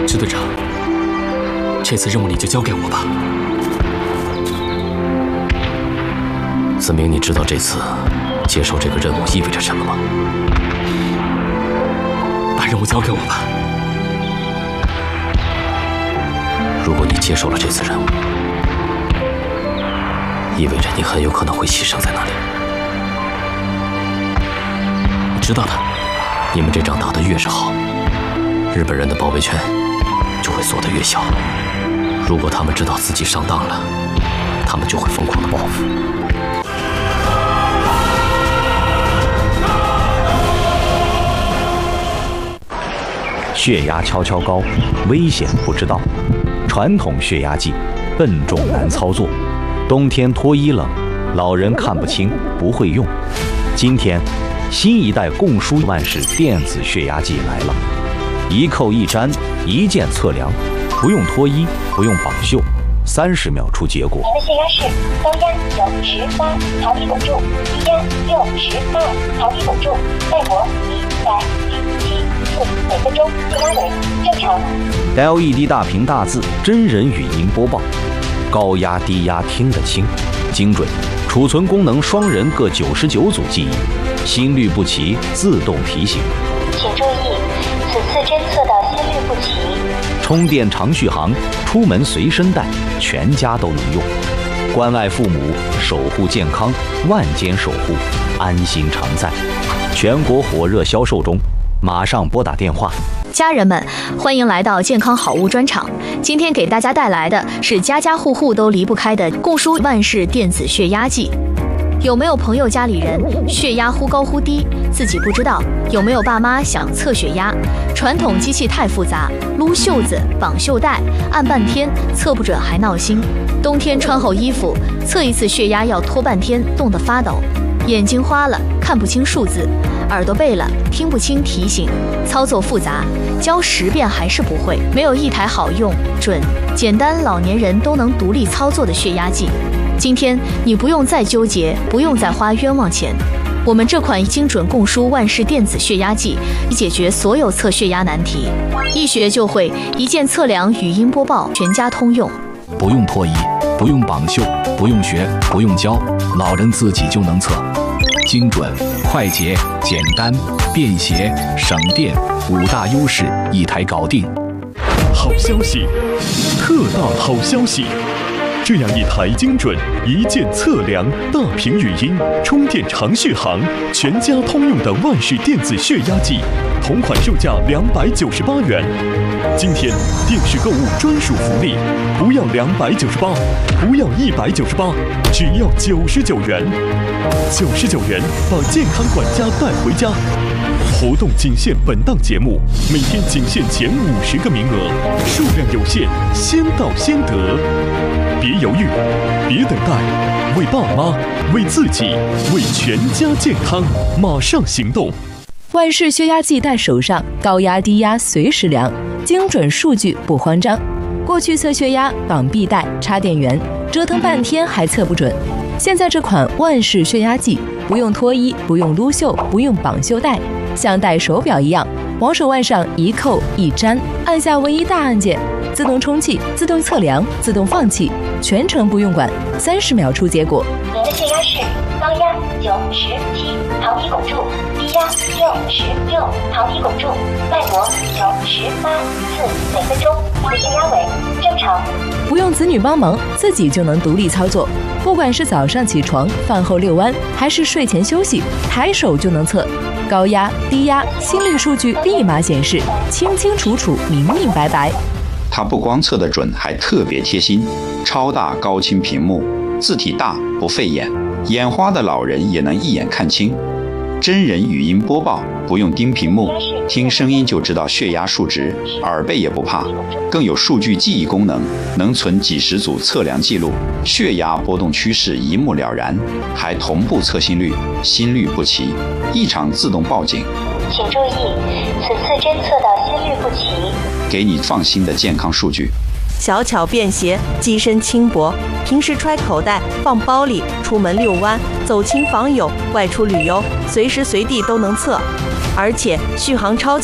支队长，这次任务你就交给我吧。 子明，你知道这次接受这个任务意味着什么吗？ 把任务交给我吧。 如果你接受了这次任务，意味着你很有可能会牺牲在那里。 我知道的。 你们这仗打得越是好，日本人的包围圈就会缩得越小。如果他们知道自己上当了，他们就会疯狂的报复。 血压悄悄高，危险不知道。传统血压计笨重难操作，冬天脱衣冷，老人看不清不会用。今天新一代共舒万氏电子血压计来了，一扣一粘，一键测量，不用脱衣，不用绑袖，30秒出结果。 您的血压是高压98毫米汞柱，低压62毫米汞柱，脉搏100.74次每分钟，血压为正常。 LED 大屏大字，真人语音播报，高压低压听得清，精准。储存功能双人各99组记忆，心律不齐自动提醒。 请注意，此次侦测到心律不齐。 充电长续航，出门随身带，全家都能用。关爱父母，守护健康，万间守护，安心常在。全国火热销售中，马上拨打电话。 家人们，欢迎来到健康好物专场。今天给大家带来的是家家户户都离不开的共舒万氏电子血压计。有没有朋友家里人血压忽高忽低，自己不知道？有没有爸妈想测血压？传统机器太复杂，撸袖子、绑袖带，按半天测不准还闹心。冬天穿厚衣服，测一次血压要拖半天，冻得发抖。眼睛花了，看不清数字；耳朵背了，听不清提醒。操作复杂，教10遍还是不会。没有一台好用、准、简单，老年人都能独立操作的血压计。今天你不用再纠结，不用再花冤枉钱。我们这款精准共舒万氏电子血压计，解决所有测血压难题，一学就会，一键测量，语音播报，全家通用。 不用脱衣，不用绑袖，不用学，不用教，老人自己就能测。精准、快捷、简单、便携、省电，5大优势一台搞定。 好消息，特大好消息！这样一台精准、一键测量、大屏语音、充电长续航、全家通用的万氏电子血压计，同款售价298元。今天电视购物专属福利，不要298，不要198，只要99元。99元把健康管家带回家。活动仅限本档节目，每天仅限前50个名额，数量有限，先到先得。别犹豫，别等待，为爸妈，为自己，为全家健康，马上行动！ 万氏血压计带手上，高压低压随时量，精准数据不慌张。过去测血压绑臂带、插电源，折腾半天还测不准。现在这款万氏血压计，不用脱衣，不用撸袖，不用绑袖带，像戴手表一样，往手腕上一扣一粘，按下唯一大按键，自动充气、自动测量、自动放气，全程不用管，30秒出结果。 您的血压是高压97毫米汞柱，低压66毫米汞柱，脉搏98次每分钟，您的血压为正常。 不用子女帮忙，自己就能独立操作。不管是早上起床、饭后遛弯，还是睡前休息，抬手就能测。高压、低压、心率数据立马显示，清清楚楚、明明白白。 它不光测得准，还特别贴心，超大高清屏幕，字体大不费眼，眼花的老人也能一眼看清。真人语音播报，不用盯屏幕，听声音就知道血压数值，耳背也不怕。更有数据记忆功能，能存几十组测量记录，血压波动趋势一目了然，还同步测心率，心律不齐，异常自动报警。 请注意，此次侦测到心律不齐， 给你放心的健康数据。 小巧便携，机身轻薄，平时揣口袋、放包里，出门遛弯、走亲访友、外出旅游，随时随地都能测，而且续航超强。